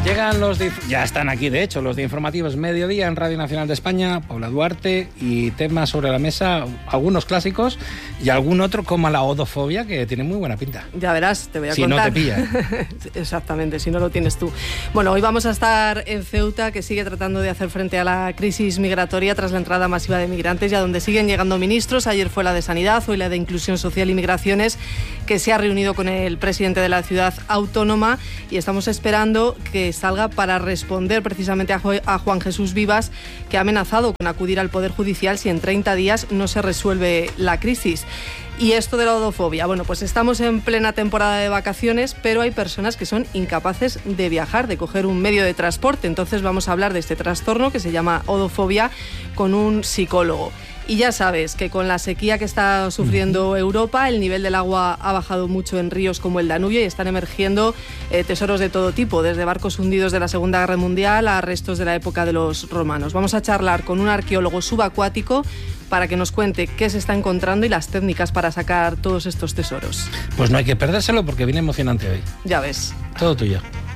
Llegan ya están aquí, de hecho, los de Informativos Mediodía en Radio Nacional de España, Paula Duarte, y temas sobre la mesa, algunos clásicos y algún otro como la odofobia, que tiene muy buena pinta. Ya verás, te voy a contar. Si no te pilla. Exactamente, si no lo tienes tú. Bueno, hoy vamos a estar en Ceuta, que sigue tratando de hacer frente a la crisis migratoria tras la entrada masiva de migrantes, y a donde siguen llegando ministros. Ayer fue la de Sanidad, hoy la de Inclusión Social y Migraciones, que se ha reunido con el presidente de la ciudad autónoma, y estamos esperando que salga para responder precisamente a Juan Jesús Vivas, que ha amenazado con acudir al Poder Judicial si en 30 días no se resuelve la crisis. Y esto de la odofobia, bueno, pues estamos en plena temporada de vacaciones, pero hay personas que son incapaces de viajar, de coger un medio de transporte. Entonces vamos a hablar de este trastorno que se llama odofobia con un psicólogo. Y ya sabes que con la sequía que está sufriendo Europa, el nivel del agua ha bajado mucho en ríos como el Danubio, y están emergiendo tesoros de todo tipo, desde barcos hundidos de la Segunda Guerra Mundial a restos de la época de los romanos. Vamos a charlar con un arqueólogo subacuático para que nos cuente qué se está encontrando y las técnicas para sacar todos estos tesoros. Pues no hay que perdérselo porque viene emocionante hoy. Ya ves. Todo tuyo.